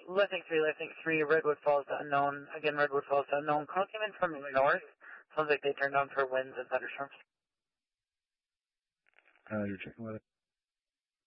lifting 3, Redwood Falls to unknown. Again, Redwood Falls to unknown. Call came in from the north. Sounds like they turned on for winds and thunderstorms. You're checking weather.